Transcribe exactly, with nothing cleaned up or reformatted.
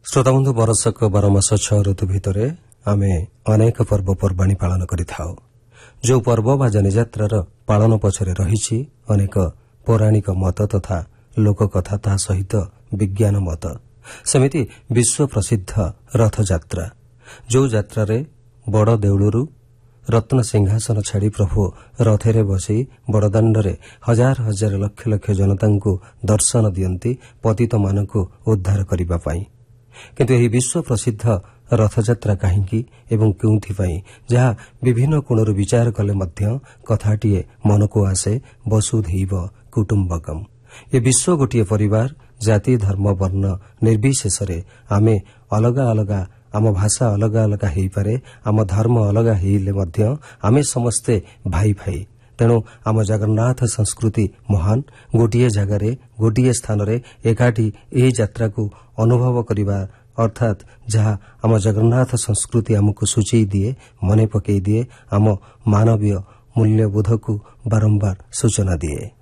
श्रोताबंधु बरसक बारमास छह ऋतु भितर आमे अनेक पर्वपर्वाणी पालन करिथाउ। जो पर्व बा जनियात्रार पालन पछरे रहिछि अनेक पौराणिक मत तथा लोककथा ता सहित विज्ञान मत। सेमिति विश्व प्रसिद्ध रथयात्रा, जो यात्रा बड़ देउलरू रत्न सिंहासन छाड़ी प्रभु रथेरे बसी बड़दाण्डरे हजार हजार लक्ष लक्ष जनता दर्शन दियंती पतित मानकु उद्धार करिबा पाई। किंतु एही विश्व प्रसिद्ध रथयात्रा काहींकी एवं केउंथिपाई जहा विभिन्न कोणरू विचार कले मध्य कथाटीए मनकु आसे वसुधैव कुटुंबकम। ये विश्व गोटे परिवार, जाति धर्म वर्ण निर्विशेषरे आमे अलगा अलगा, आम भाषा अलगा अलगा हेई पारे, आम धर्म अलगा हेइले मध्य आमे समस्ते भाई भाई। तेणु आम जगन्नाथ संस्कृति महान। गोटे जगार गोटे स्थान एकाठी एही यात्रा को अनुभव करिबा अर्थात जहा आम जगन्नाथ संस्कृति आमको सूचई दिए, मने पकई दिए, आम मानवीय मूल्यबोध को बारंबार सूचना दिए।